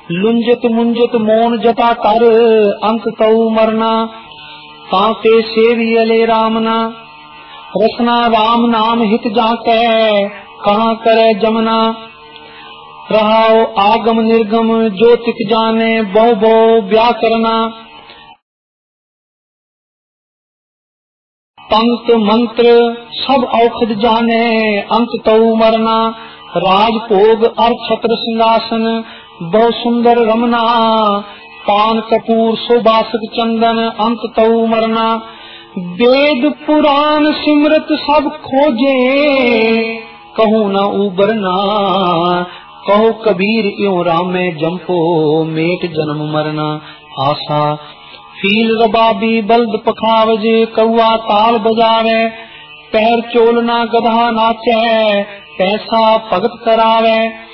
लुंजत मुंजत मौन जटा कर अंत तऊ मरना। ताते सेवियले रामना रसना राम नाम हित जाके कहाँ करे जमना। रहाओ आगम निर्गम जो तिक जाने बहु बहु व्याकरना। तंत्र मंत्र सब औषध जाने अंत तऊ मरना। राजभोग अर्थ छत्र सिंहासन बहु सुंदर रमना। पान कपूर सुबासक चंदन अंत तऊ मरना। वेद पुराण सिमरत सब खोजे कहूँ न उबरना। कहो कबीर इयो राम में जंपो मेट जन्म मरना। आशा फील रबाबी बल्द पखावजे कौआ ताल बजावे। पैर चोलना गधा नाचे पैसा भगत करावे।